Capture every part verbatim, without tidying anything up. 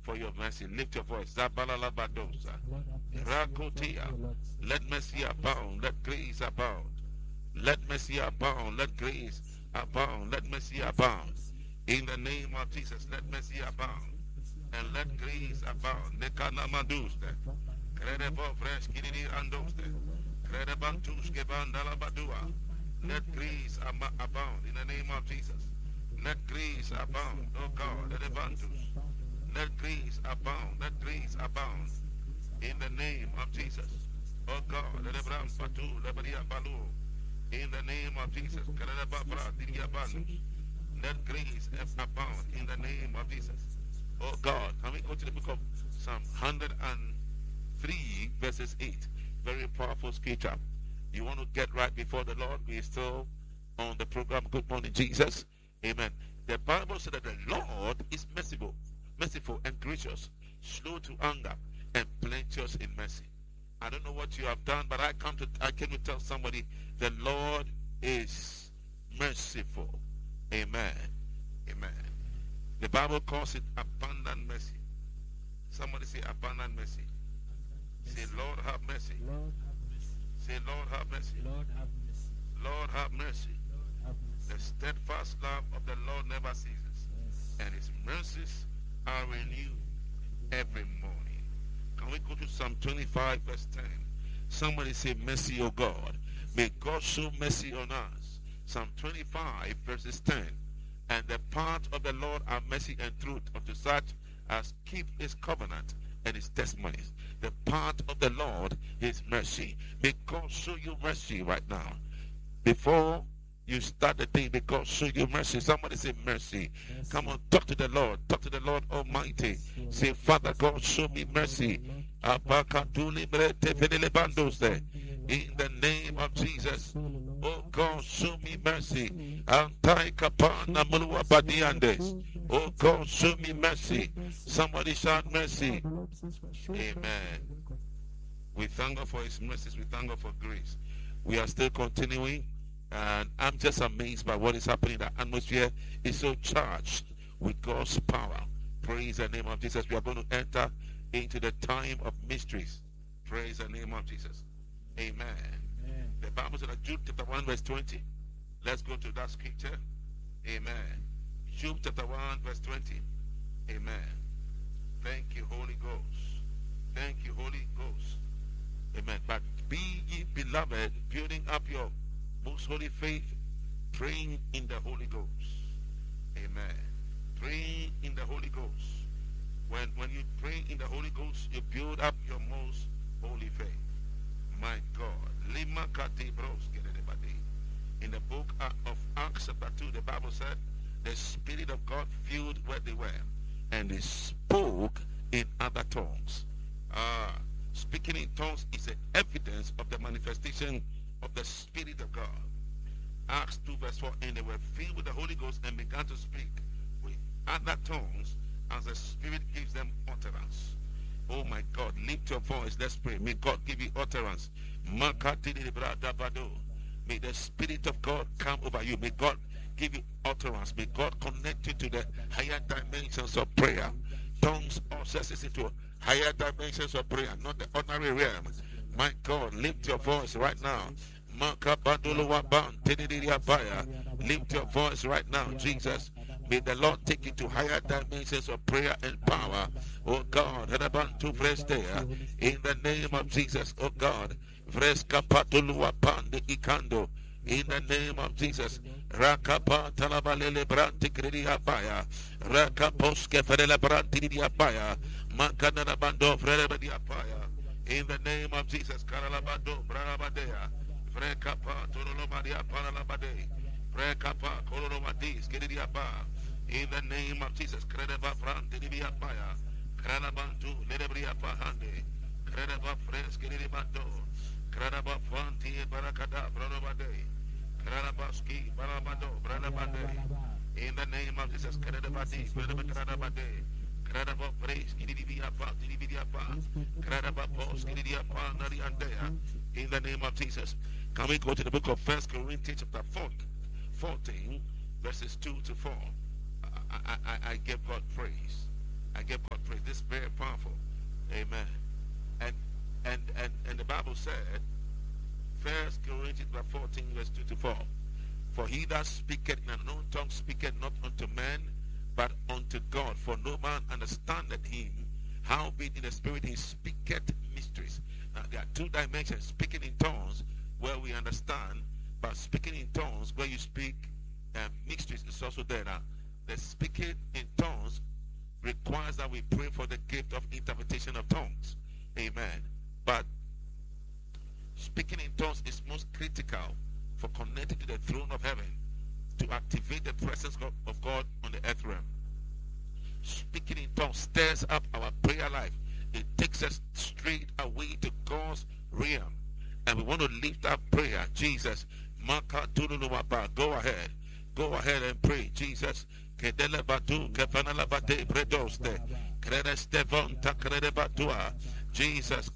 for your mercy. Lift your voice. Zabalalabadosa. Rakotia. Let mercy abound. Let grace abound. Let mercy abound. Let grace abound. Let mercy abound. In the name of Jesus, let mercy abound. And let grace abound. Nekana maduste. Credible fresh kiddy andoste. Credibantus gebandala badua. Let grace abound in the name of Jesus. Let grace abound, oh God, let abundance. Let grace abound, let grace abound in the name of Jesus. Oh God, let abram patu, lebadia balu. In the name of Jesus. Let grace abound in the name of Jesus. Oh God, can we go to the book of Psalm one hundred three, verses eight? Very powerful scripture. You want to get right before the Lord? We're still on the program. Good morning, Jesus. Amen. The Bible said that the Lord is merciful, merciful and gracious, slow to anger, and plenteous in mercy. I don't know what you have done, but I come to I came to tell somebody the Lord is merciful. Amen. Amen. The Bible calls it abundant mercy. Somebody say abundant mercy. Say, Lord have mercy. Lord have mercy. Say, Lord have mercy. Lord have mercy. Lord have mercy. Lord have mercy. The steadfast love of the Lord never ceases, Yes. and his mercies are renewed every morning. Can we go to Psalm twenty-five, verse ten? Somebody say, mercy, O God. May God show mercy on us. Psalm twenty-five, verses ten. And the path of the Lord are mercy and truth unto such as keep his covenant and his testimonies. The path of the Lord is mercy. May God show you mercy right now. Before you start the day, may God show you mercy. Somebody say mercy. Mercy. Come on, talk to the Lord. Talk to the Lord Almighty. Say, Father God, show me mercy. In the name of Jesus. Oh God, show me mercy. Oh God, show me mercy. Somebody shout mercy. Amen. We thank God for his mercies. We thank God for grace. We are still continuing, and I'm just amazed by what is happening. The atmosphere is so charged with God's power. Praise the name of Jesus. We are going to enter into the time of mysteries. Praise the name of Jesus. Amen. Amen. The Bible said that Jude chapter one, verse twenty. Let's go to that scripture. Amen. Jude chapter one, verse twenty. Amen. Thank you, Holy Ghost. Thank you, Holy Ghost. Amen. But be ye beloved, building up your most holy faith, praying in the Holy Ghost. Amen. Praying in the Holy Ghost. When when you pray in the Holy Ghost, you build up your most holy faith. My God. In the book of Acts chapter two, the Bible said, the Spirit of God filled where they were, and they spoke in other tongues. Ah, speaking in tongues is the evidence of the manifestation of the Spirit of God. Acts two verse four, and they were filled with the Holy Ghost and began to speak with other tongues as the Spirit gives them utterance. Oh my God, lift your voice, let's pray. May God give you utterance. May the Spirit of God come over you. May God give you utterance. May God connect you to the higher dimensions of prayer. Tongues accesses into higher dimensions of prayer, not the ordinary realm. My God, lift your voice right now. Lift your voice right now, Jesus. May the Lord take you to higher dimensions of prayer and power. Oh God, in the name of Jesus, oh God. In the name of Jesus. Rakapa talabalele branti kredi abaya. Rakaposke ferele branti di abaya. Mankana bando frele di abaya. In the name of Jesus. Karalabando brabadea. Frekapa torolomadia paralabade. Frekapa koloromadis kredi abaya. In the name of Jesus. Kredeba branti di abaya. Kralabantu ledebria pahande. Kredeba fres kredi bando. Kredeba fanti barakada brabade. Kranabaski, Barabado, Branabade. In the name of Jesus, Kradabadi, Kradabade, Kradaba praise, Kidibiapa, Kidibiapa, Kradaba post, Kidiapa, Nariandea. In the name of Jesus. Can we go to the book of First Corinthians chapter fourteen, verses two to four? I, I, I give God praise. I give God praise. This is very powerful. Amen. And and and, and the Bible said, First Corinthians fourteen, verse two to four. For he that speaketh in an unknown tongue speaketh not unto men, but unto God. For no man understandeth him. Howbeit in the spirit he speaketh mysteries. Now there are two dimensions. Speaking in tongues, where we understand, but speaking in tongues, where you speak um, mysteries, is also there. Now, the speaking in tongues requires that we pray for the gift of interpretation of tongues. Amen. But speaking in tongues is most critical for connecting to the throne of heaven, to activate the presence of God on the earth realm. Speaking in tongues stirs up our prayer life. It takes us straight away to God's realm. And we want to lift up prayer. Jesus, go ahead. Go ahead and pray. Jesus, Jesus,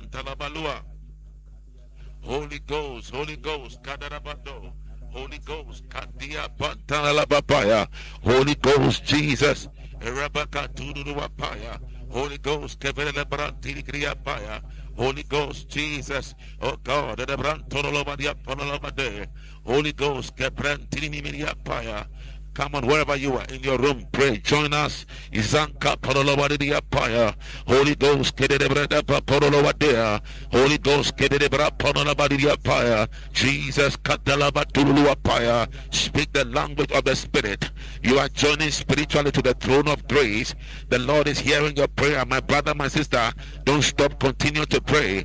Holy Ghost, Holy Ghost, Kadarabado, Holy Ghost, Kadia Pantalabapaya, Holy Ghost, Jesus, Rabaka Tuduapaya, Holy Ghost, Kevela Brantigriyapaya, Holy Ghost, Jesus, oh God, the Brantolobadia Panalabade, Holy Ghost, Kebrantiniapaya. Come on, wherever you are in your room, pray. Join us. Izanka Porolobadia Paya. Holy Ghost, Kedebrada Porolobadia. Holy Ghost, Kedebra Porolobadia Paya. Jesus, Katalabatulua Paya. Speak the language of the Spirit. You are joining spiritually to the throne of grace. The Lord is hearing your prayer. My brother, my sister, don't stop. Continue to pray.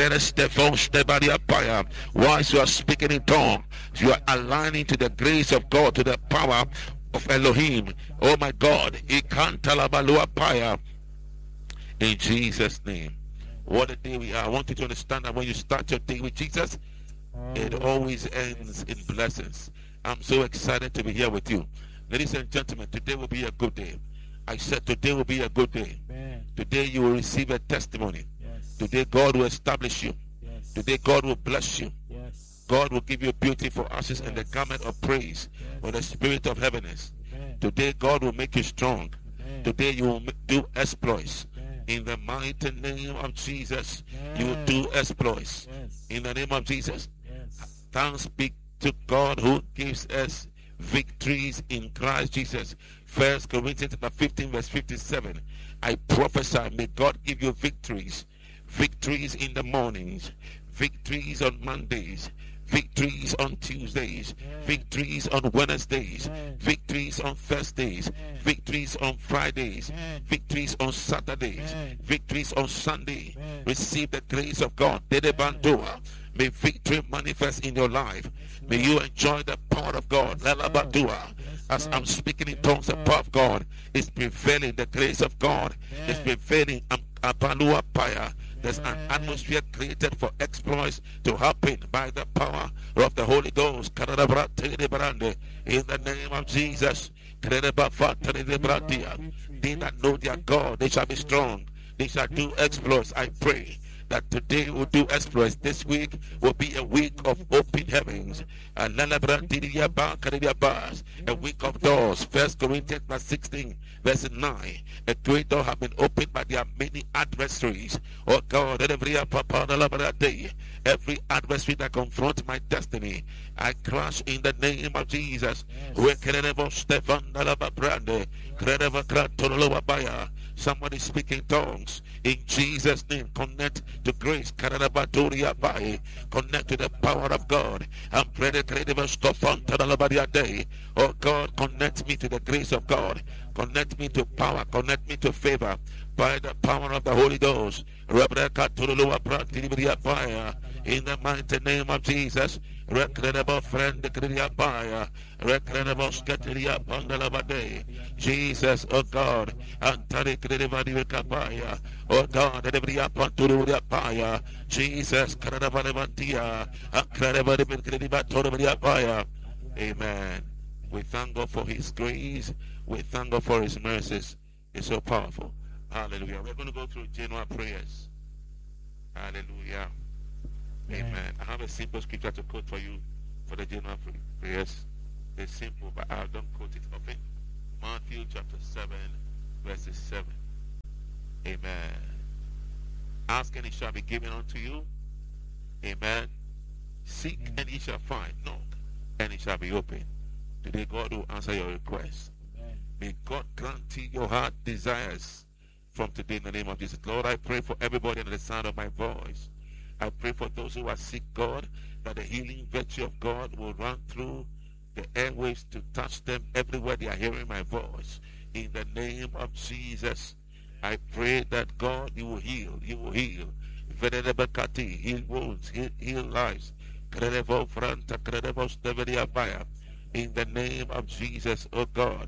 Whilst you are speaking in tongues, you are aligning to the grace of God, to the power of Elohim. Oh my God. In Jesus' name. What a day we are. I want you to understand that when you start your day with Jesus, it always ends in blessings. I'm so excited to be here with you. Ladies and gentlemen, today will be a good day. I said today will be a good day. Amen. Today you will receive a testimony. Yes. Today God will establish you. Yes. Today God will bless you. Yes. God will give you beauty for ashes Yes. and the garment of praise Yes. for the spirit of heaviness. Amen. Today God will make you strong. Amen. Today you will do exploits. Amen. In the mighty name of Jesus, Amen. you will do exploits. Yes. In the name of Jesus. Yes. Thanks be to God who gives us victories in Christ Jesus. First Corinthians fifteen verse fifty-seven. I prophesy, may God give you victories. Victories in the mornings. Victories on Mondays. Victories on Tuesdays. Amen. Victories on Wednesdays. Amen. Victories on Thursdays. Amen. Victories on Fridays. Amen. Victories on Saturdays. Amen. Victories on Sunday. Amen. Receive the grace of God. Dedebandua. May victory manifest in your life. May you enjoy the power of God. Lalabadua. As I'm speaking in tongues, the power of God is prevailing. The grace of God is prevailing. Abalua Paya. There's an atmosphere created for exploits to happen by the power of the Holy Ghost. In the name of Jesus. They that know their God, they shall be strong. They shall do exploits. I pray that today will do exploits. This week will be a week of open heavens. A week of doors. First Corinthians sixteen, verse nine. A great door have been opened, but there are many adversaries. Oh God, every adversary that confronts my destiny, I crush in the name of Jesus. Somebody speak in tongues in Jesus' name. Connect to grace. Connect to the power of God. I'm ready to oh God, connect me to the grace of God. Connect me to power. Connect me to favor by the power of the Holy Ghost. In the mighty name of Jesus. Recredible friend, recredible scatteria pandalabade. Jesus, oh God, Antari Credivadicapaya, oh God, Edebria Panturiapaya, Jesus, Credavatia, Credivadicapaya. Amen. We thank God for His grace. We thank God for His mercies. It's so powerful. Hallelujah. We're going to go through general prayers. Hallelujah. Amen. Amen. I have a simple scripture to quote for you for the general prayers. It's simple, but I don't quote it often. Matthew chapter seven, verses seven. Amen. Ask and it shall be given unto you. Amen. Seek Amen. and ye shall find. Knock and it shall be open. Today God will answer your request. Amen. May God grant you your heart desires from today in the name of Jesus. Lord, I pray for everybody under the sound of my voice. I pray for those who are sick, God, that the healing virtue of God will run through the airwaves to touch them everywhere they are hearing my voice. In the name of Jesus, I pray that God, you will heal, you will heal. Heal wounds, heal, heal lives. In the name of Jesus, oh God.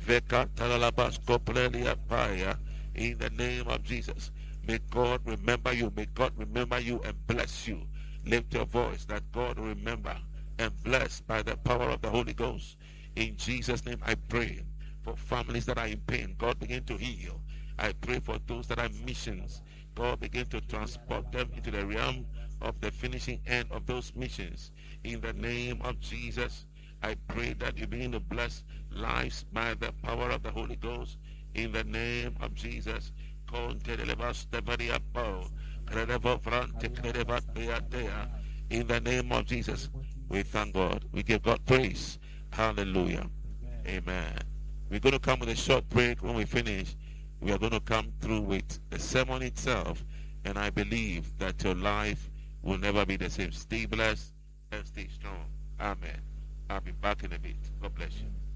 In the name of Jesus. May God remember you. May God remember you and bless you. Lift your voice that God will remember and bless by the power of the Holy Ghost. In Jesus' name I pray for families that are in pain. God begin to heal. I pray for those that are missions. God begin to transport them into the realm of the finishing end of those missions. In the name of Jesus, I pray that you begin to bless lives by the power of the Holy Ghost. In the name of Jesus. In the name of Jesus, we thank God. We give God praise. Hallelujah. Amen. We're going to come with a short break. When we finish, we are going to come through with the sermon itself. And I believe that your life will never be the same. Stay blessed and stay strong. Amen. I'll be back in a bit. God bless you.